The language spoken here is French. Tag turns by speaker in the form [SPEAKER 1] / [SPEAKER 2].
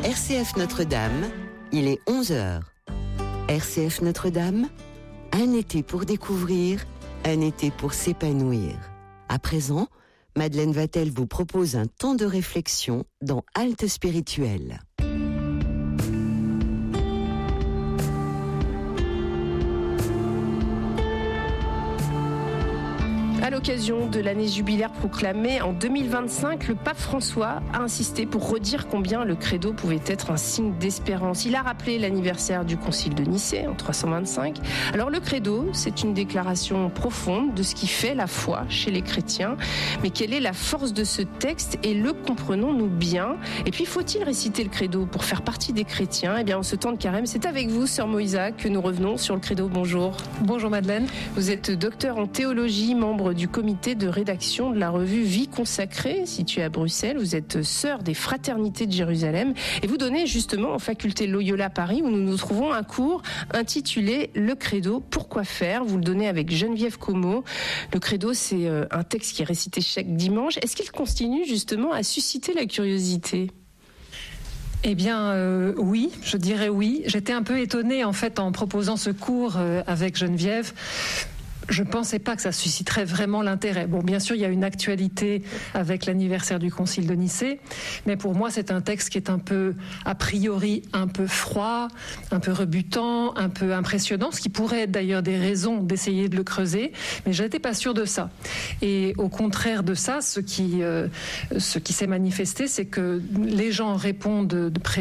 [SPEAKER 1] RCF Notre-Dame, il est 11h. RCF Notre-Dame, un été pour découvrir, un été pour s'épanouir. À présent, Madeleine Vatel vous propose un temps de réflexion dans Halte spirituelle.
[SPEAKER 2] À l'occasion de l'année jubilaire proclamée en 2025, le pape François a insisté pour redire combien le credo pouvait être un signe d'espérance. Il a rappelé l'anniversaire du concile de Nicée en 325. Alors le credo, c'est une déclaration profonde de ce qui fait la foi chez les chrétiens. Mais quelle est la force de ce texte et le comprenons-nous bien? Et puis faut-il réciter le credo pour faire partie des chrétiens? Eh bien en ce temps de carême, c'est avec vous, sœur Moïsa, que nous revenons sur le credo. Bonjour.
[SPEAKER 3] Bonjour Madeleine.
[SPEAKER 2] Vous êtes docteur en théologie, membre du comité de rédaction de la revue Vie consacrée, située à Bruxelles. Vous êtes sœur des Fraternités de Jérusalem et vous donnez justement en faculté Loyola Paris, où nous nous trouvons, un cours intitulé Le Credo, pourquoi faire? Vous le donnez avec Geneviève Como. Le Credo, c'est un texte qui est récité chaque dimanche. Est-ce qu'il continue justement à susciter la curiosité?
[SPEAKER 3] Eh bien, oui, je dirais oui. J'étais un peu étonnée en fait en proposant ce cours avec Geneviève. Je ne pensais pas que ça susciterait vraiment l'intérêt. Bon, bien sûr, il y a une actualité avec l'anniversaire du concile de Nicée, mais pour moi, c'est un texte qui est un peu, a priori, un peu froid, un peu rebutant, un peu impressionnant, ce qui pourrait être d'ailleurs des raisons d'essayer de le creuser, mais je n'étais pas sûre de ça. Et au contraire de ça, ce qui s'est manifesté, c'est que les gens répondent de près